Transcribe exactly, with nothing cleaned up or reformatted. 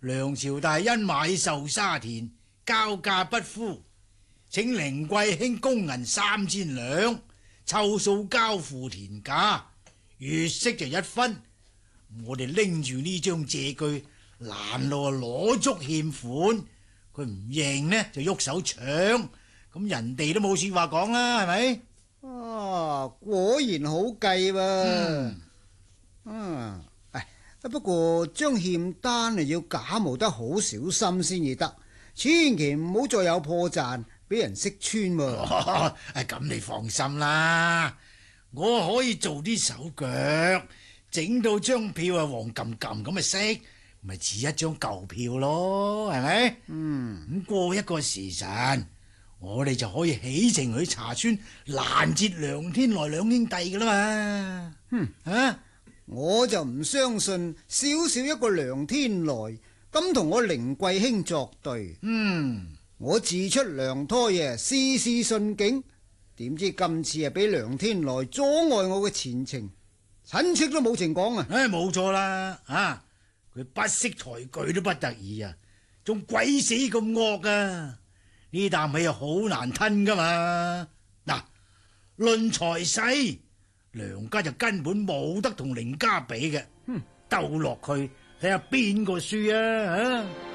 梁朝大因買受沙田，交價不敷，請凌貴卿公銀三千兩，湊數交付田價，月息就一分。我哋拎住呢張借據，攔路啊攞足欠款，佢唔認呢就喐手搶，咁人哋都冇說話講啦，係咪？ 啊，果然好計喎！嗯，啊，唉，不過張欠單啊要假冒得好小心先至得，千祈唔好再有破綻，俾人識穿喎。 哦，咁你放心啦，我可以做啲手腳。整到張票啊黃冚冚咁嘅色，咪似一張舊票咯，係咪？嗯，咁過一個時辰，我哋就可以起程去查村攔截梁天來兩兄弟噶啦嘛。 哼、嗯，啊，我就唔相信少少一個梁天來咁同我凌貴卿作對。嗯，我自出娘胎啊，事事順境，點知今次啊俾梁天來阻礙我嘅前程。親戚都冇情講啊！ 唉，冇錯啦，啊，佢不識抬舉都不得已啊，仲鬼死咁惡啊！呢啖氣係好難吞噶嘛。嗱，論財勢，梁家就根本冇得同凌家比嘅。哼，鬥落去睇下邊個輸啊！